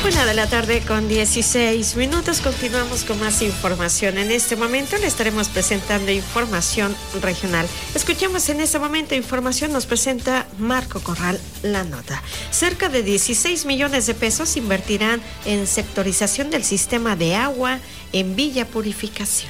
1:16 Continuamos con más información. En este momento le estaremos presentando información regional. Escuchemos en este momento información, nos presenta Marco Corral la nota. Cerca de 16 millones de pesos invertirán en sectorización del sistema de agua en Villa Purificación.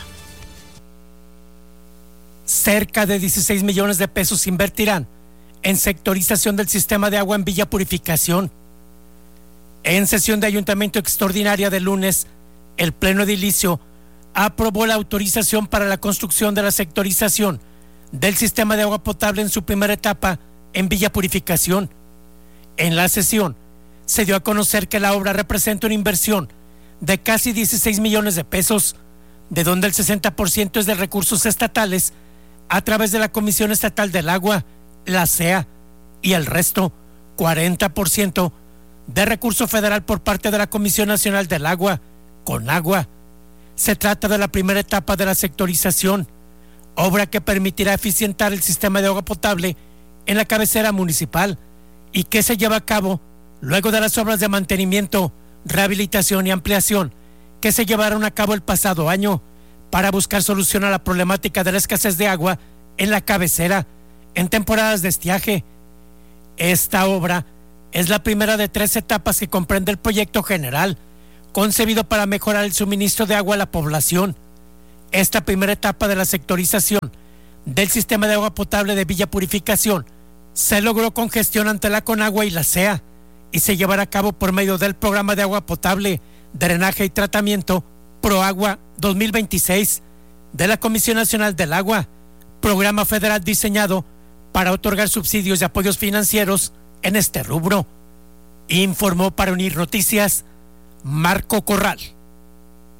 Cerca de 16 millones de pesos invertirán en sectorización del sistema de agua en Villa Purificación. En sesión de ayuntamiento extraordinaria de lunes, el Pleno Edilicio aprobó la autorización para la construcción de la sectorización del sistema de agua potable en su primera etapa en Villa Purificación. En la sesión se dio a conocer que la obra representa una inversión de casi 16 millones de pesos, de donde el 60% es de recursos estatales a través de la Comisión Estatal del Agua, la CEA, y el resto, 40%, de recurso federal por parte de la Comisión Nacional del Agua, CONAGUA. Se trata de la primera etapa de la sectorización, obra que permitirá eficientar el sistema de agua potable en la cabecera municipal y que se lleva a cabo luego de las obras de mantenimiento, rehabilitación y ampliación que se llevaron a cabo el pasado año para buscar solución a la problemática de la escasez de agua en la cabecera en temporadas de estiaje. Esta obra es la primera de 3 etapas que comprende el proyecto general, concebido para mejorar el suministro de agua a la población. Esta primera etapa de la sectorización del sistema de agua potable de Villa Purificación se logró con gestión ante la CONAGUA y la CEA y se llevará a cabo por medio del Programa de Agua Potable, Drenaje y Tratamiento ProAgua 2026 de la Comisión Nacional del Agua, programa federal diseñado para otorgar subsidios y apoyos financieros en este rubro. Informó para Unir Noticias Marco Corral.